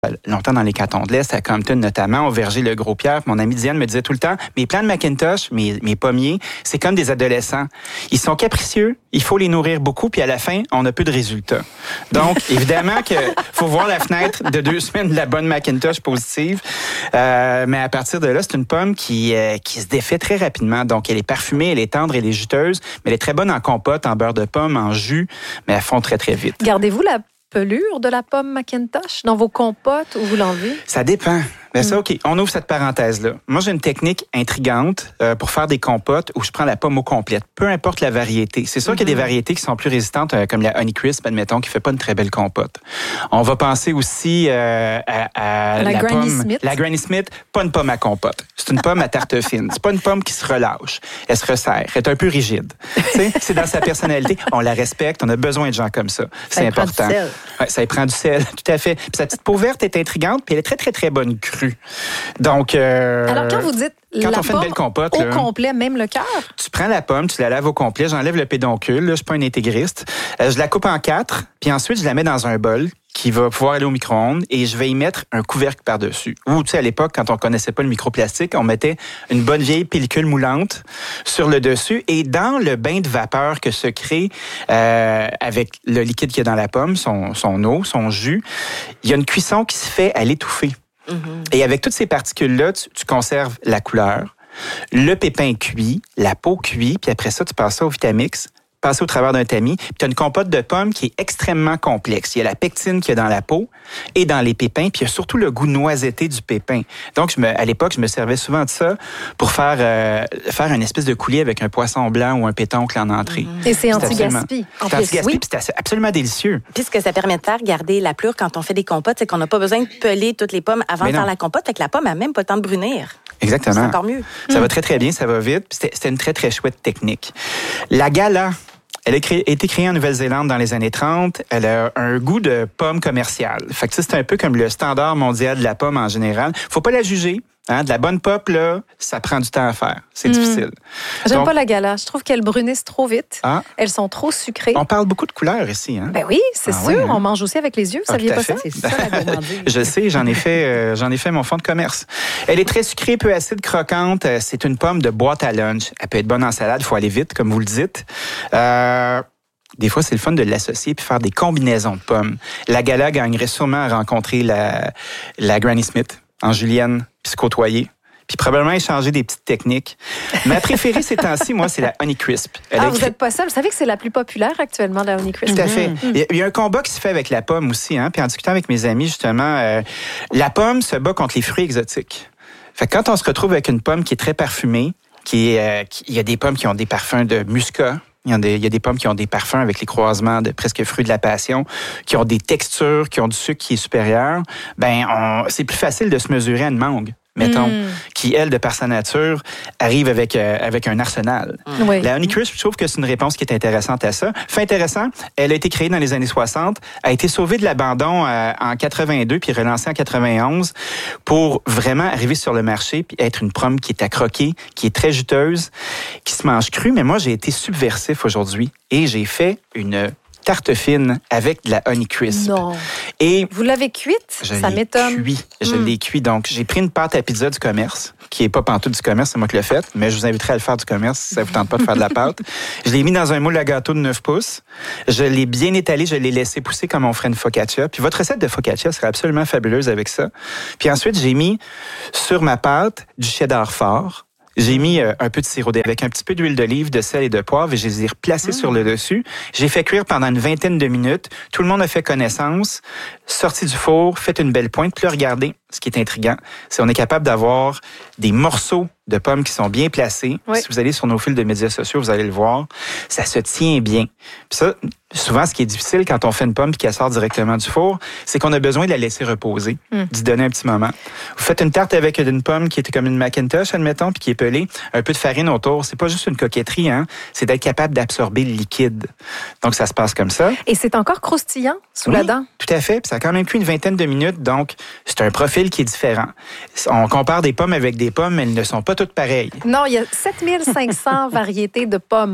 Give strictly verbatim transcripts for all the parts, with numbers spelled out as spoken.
longtemps dans les cantons de l'Est, à Compton notamment, au verger Le Gros-Pierre. Mon amie Diane me disait tout le temps, mes plants de Macintosh, mes, mes pommiers, c'est comme des adolescents. Ils sont capricieux, il faut les nourrir beaucoup, puis à la fin, on n'a plus de résultats. Donc, évidemment que faut voir la fenêtre de deux semaines de la bonne Macintosh positive. Euh, mais à partir de là, c'est une pomme qui, euh, qui se défait très rapidement. Donc, elle est parfumée, elle est tendre, elle est juteuse, mais elle est très bonne en compote, en beurre de pomme, en jus, mais elle fond très, très vite. Gardez-vous la pelure de la pomme Macintosh dans vos compotes ou vous l'enlevez? Ça dépend. Ben ça, OK, on ouvre cette parenthèse-là. Moi, j'ai une technique intrigante euh, pour faire des compotes où je prends la pomme au complète, peu importe la variété. C'est sûr mm-hmm. qu'il y a des variétés qui sont plus résistantes, euh, comme la Honeycrisp, admettons, qui fait pas une très belle compote. On va penser aussi euh, à, à la, la Granny pomme... Smith. La Granny Smith, pas une pomme à compote. C'est une pomme à tarte fine. C'est pas une pomme qui se relâche. Elle se resserre. Elle est un peu rigide. C'est dans sa personnalité. On la respecte. On a besoin de gens comme ça. C'est important. Prend du sel. Ouais, ça y prend du sel, tout à fait. Puis sa petite peau verte est intrigante, puis elle est très, très, très bonne crue. Donc, euh, alors quand vous dites quand la on fait une belle compote, au là, complet, même le cœur, tu prends la pomme, tu la laves au complet, j'enlève le pédoncule, là, je suis pas un intégriste, euh, je la coupe en quatre, puis ensuite je la mets dans un bol qui va pouvoir aller au micro-ondes et je vais y mettre un couvercle par-dessus. Ou, tu sais, à l'époque, quand on connaissait pas le microplastique, on mettait une bonne vieille pellicule moulante sur le dessus et dans le bain de vapeur que se crée euh, avec le liquide qu'il y a dans la pomme, son, son eau, son jus, il y a une cuisson qui se fait à l'étouffer. Mm-hmm. Et avec toutes ces particules-là, tu, tu conserves la couleur, le pépin cuit, la peau cuit, puis après ça, tu passes ça au Vitamix, passer au travers d'un tamis, puis tu as une compote de pommes qui est extrêmement complexe. Il y a la pectine qu'il y a dans la peau et dans les pépins, puis il y a surtout le goût noisetté du pépin. Donc, je me, à l'époque, je me servais souvent de ça pour faire euh, faire une espèce de coulis avec un poisson blanc ou un pétoncle en entrée. Mmh. Et c'est anti-gaspi. C'est anti-gaspi, oui. Puis c'est absolument délicieux. Puis ce que ça permet de faire, garder la pelure quand on fait des compotes, c'est qu'on n'a pas besoin de peler toutes les pommes avant de faire la compote, fait que la pomme n'a même pas le temps de brunir. Exactement. C'est encore mieux. Ça mmh. va très, très bien, ça va vite. C'était, c'était une très, très chouette technique. La gala, elle a créé, été créée en Nouvelle-Zélande dans les années trente. Elle a un goût de pomme commerciale. Fait que c'est un peu comme le standard mondial de la pomme en général. Faut pas la juger. Hein, de la bonne pop, là, ça prend du temps à faire. C'est mmh. difficile. J'aime Donc, pas la gala. Je trouve qu'elles brunissent trop vite. Ah, elles sont trop sucrées. On parle beaucoup de couleurs ici. Hein? Ben oui, c'est ah, sûr. Oui, hein? On mange aussi avec les yeux. Vous ah, saviez pas fait. ça? C'est ça la gourmandise. Je sais, j'en ai fait, euh, j'en ai fait mon fond de commerce. Elle est très sucrée, peu acide, croquante. C'est une pomme de boîte à lunch. Elle peut être bonne en salade. Il faut aller vite, comme vous le dites. Euh... Des fois, c'est le fun de l'associer puis faire des combinaisons de pommes. La gala gagnerait sûrement à rencontrer la, la Granny Smith en julienne puis se côtoyer. Puis probablement échanger des petites techniques. Ma préférée ces temps-ci, moi, c'est la Honeycrisp. Elle ah, écrit... vous n'êtes pas seul. Vous savez que c'est la plus populaire actuellement, la Honeycrisp. Tout à fait. Mm-hmm. Il y a un combat qui se fait avec la pomme aussi. Hein? Puis en discutant avec mes amis, justement, euh, la pomme se bat contre les fruits exotiques. Fait que quand on se retrouve avec une pomme qui est très parfumée, qui est, euh, qui, il y a des pommes qui ont des parfums de muscat, Il y, a des, il y a des pommes qui ont des parfums avec les croisements de presque fruits de la passion, qui ont des textures, qui ont du sucre qui est supérieur. Ben, on, c'est plus facile de se mesurer à une mangue, mettons, mm. qui, elle, de par sa nature, arrive avec, euh, avec un arsenal. Mm. Oui. La Honeycrisp, je trouve que c'est une réponse qui est intéressante à ça. Fait intéressant, elle a été créée dans les années soixante, a été sauvée de l'abandon euh, en quatre-vingt-deux, puis relancée en quatre-vingt-onze, pour vraiment arriver sur le marché, puis être une pomme qui est à croquer, qui est très juteuse, qui se mange crue. Mais moi, j'ai été subversif aujourd'hui et j'ai fait une tarte fine avec de la Honeycrisp. Non. Et vous l'avez cuite? Je ça l'ai m'étonne. Cuit. Je mm. l'ai cuit. Donc, j'ai pris une pâte à pizza du commerce, qui est pas pantoute du commerce, c'est moi qui l'ai faite, mais je vous inviterai à le faire du commerce si ça vous tente pas de faire de la pâte. Je l'ai mis dans un moule à gâteau de neuf pouces. Je l'ai bien étalé, je l'ai laissé pousser comme on ferait une focaccia. Puis votre recette de focaccia serait absolument fabuleuse avec ça. Puis ensuite, j'ai mis sur ma pâte du cheddar fort. J'ai mis euh, un peu de sirop d'érable avec un petit peu d'huile d'olive, de sel et de poivre et je les ai replacés mmh. sur le dessus. J'ai fait cuire pendant une vingtaine de minutes. Tout le monde a fait connaissance, sorti du four, fait une belle pointe. Puis là, regardez, ce qui est intriguant, c'est qu'on est capable d'avoir des morceaux de pommes qui sont bien placés. Oui. Si vous allez sur nos fils de médias sociaux, vous allez le voir. Ça se tient bien. Puis ça, souvent, ce qui est difficile quand on fait une pomme et qu'elle sort directement du four, c'est qu'on a besoin de la laisser reposer, mm. d'y donner un petit moment. Vous faites une tarte avec une pomme qui était comme une Macintosh, admettons, puis qui est pelée, un peu de farine autour. C'est pas juste une coquetterie, hein. C'est d'être capable d'absorber le liquide. Donc, ça se passe comme ça. Et c'est encore croustillant sous oui, la dent. Tout à fait. Puis ça a quand même cuit une vingtaine de minutes. Donc, c'est un profil qui est différent. On compare des pommes avec des pommes, mais elles ne sont pas toutes pareilles. Non, il y a sept mille cinq cents variétés de pommes.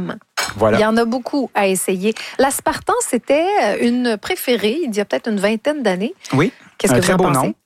Voilà. Il y en a beaucoup à essayer. L'aspartame, c'était une préférée il y a peut-être une vingtaine d'années. Oui. Qu'est-ce un que très vous en beau pensez? nom.